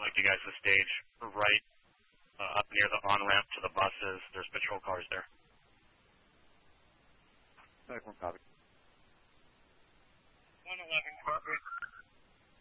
like you guys, the stage right up near the on-ramp to the buses. There's patrol cars there. Copy. 111, copy.